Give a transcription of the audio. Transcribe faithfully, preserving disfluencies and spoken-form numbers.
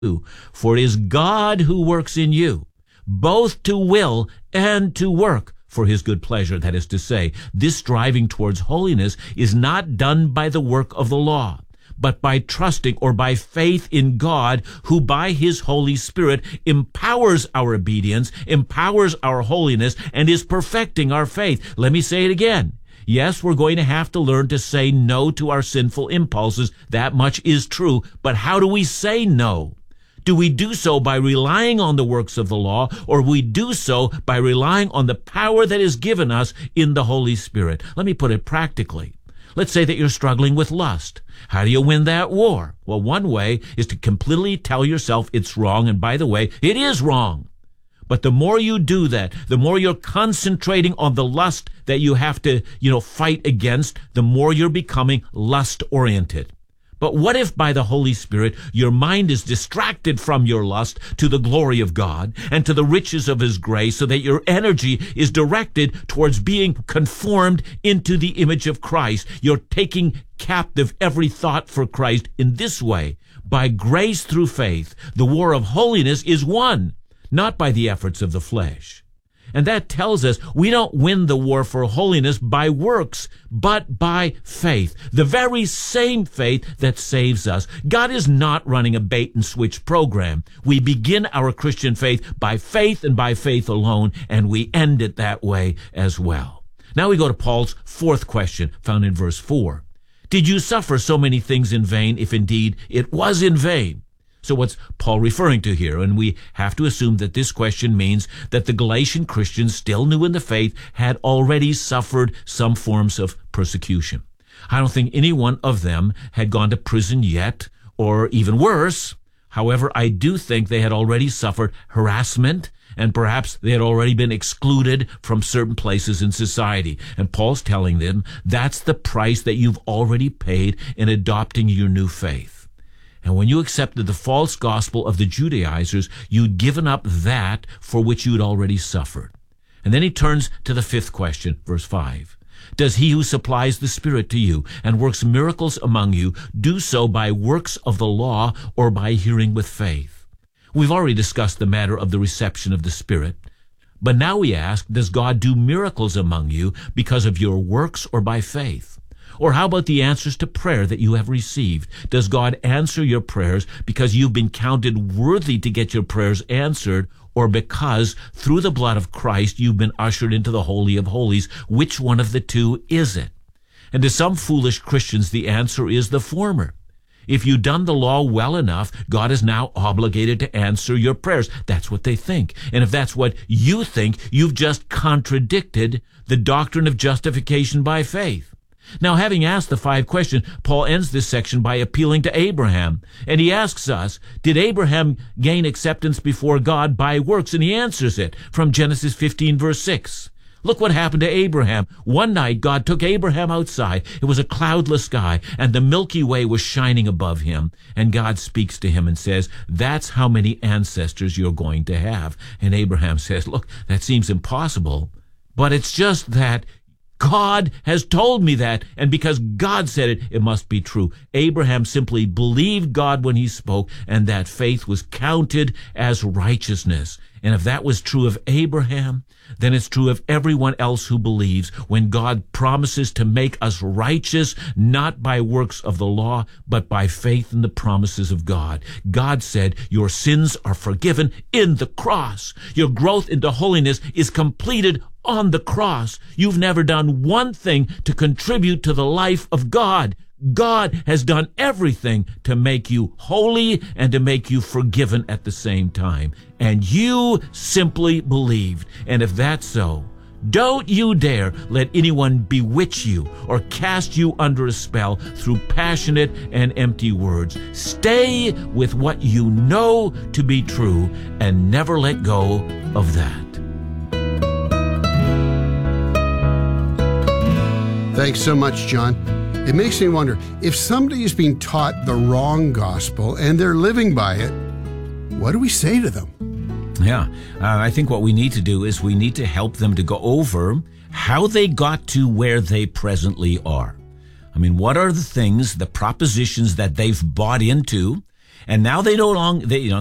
For it is God who works in you, both to will and to work for his good pleasure. That is to say, this striving towards holiness is not done by the work of the law, but by trusting or by faith in God, who by his Holy Spirit empowers our obedience, empowers our holiness, and is perfecting our faith. Let me say it again. Yes, we're going to have to learn to say no to our sinful impulses. That much is true. But how do we say no? Do we do so by relying on the works of the law, or we do so by relying on the power that is given us in the Holy Spirit? Let me put it practically. Let's say that you're struggling with lust. How do you win that war? Well, one way is to completely tell yourself it's wrong, and by the way, it is wrong. But the more you do that, the more you're concentrating on the lust that you have to, you know, fight against, the more you're becoming lust-oriented. But what if by the Holy Spirit your mind is distracted from your lust to the glory of God and to the riches of his grace, so that your energy is directed towards being conformed into the image of Christ? You're taking captive every thought for Christ. In this way, by grace through faith, the war of holiness is won, not by the efforts of the flesh. And that tells us we don't win the war for holiness by works, but by faith. The very same faith that saves us. God is not running a bait-and-switch program. We begin our Christian faith by faith and by faith alone, and we end it that way as well. Now we go to Paul's fourth question, found in verse four. Did you suffer so many things in vain, if indeed it was in vain? So what's Paul referring to here? And we have to assume that this question means that the Galatian Christians, still new in the faith, had already suffered some forms of persecution. I don't think any one of them had gone to prison yet, or even worse. However, I do think they had already suffered harassment, and perhaps they had already been excluded from certain places in society. And Paul's telling them that's the price that you've already paid in adopting your new faith. And when you accepted the false gospel of the Judaizers, you'd given up that for which you'd already suffered. And then he turns to the fifth question, verse five. Does he who supplies the Spirit to you and works miracles among you do so by works of the law or by hearing with faith? We've already discussed the matter of the reception of the Spirit. But now we ask, does God do miracles among you because of your works or by faith? Or how about the answers to prayer that you have received? Does God answer your prayers because you've been counted worthy to get your prayers answered, or because through the blood of Christ you've been ushered into the Holy of Holies? Which one of the two is it? And to some foolish Christians, the answer is the former. If you've done the law well enough, God is now obligated to answer your prayers. That's what they think. And if that's what you think, you've just contradicted the doctrine of justification by faith. Now, having asked the five questions, Paul ends this section by appealing to Abraham. And he asks us, did Abraham gain acceptance before God by works? And he answers it from Genesis fifteen, verse six. Look what happened to Abraham. One night, God took Abraham outside. It was a cloudless sky, and the Milky Way was shining above him. And God speaks to him and says, that's how many ancestors you're going to have. And Abraham says, look, that seems impossible, but it's just that God has told me that, and because God said it, it must be true. Abraham simply believed God when he spoke, and that faith was counted as righteousness. And if that was true of Abraham, then it's true of everyone else who believes. When God promises to make us righteous, not by works of the law, but by faith in the promises of God. God said, your sins are forgiven in the cross. Your growth into holiness is completed on the cross. You've never done one thing to contribute to the life of God. God has done everything to make you holy and to make you forgiven at the same time. And you simply believed. And if that's so, don't you dare let anyone bewitch you or cast you under a spell through passionate and empty words. Stay with what you know to be true and never let go of that. Thanks so much, John. It makes me wonder, if somebody is being taught the wrong gospel and they're living by it, what do we say to them? Yeah, uh, I think what we need to do is we need to help them to go over how they got to where they presently are. I mean, what are the things, the propositions that they've bought into, And now they no longer, they, you know,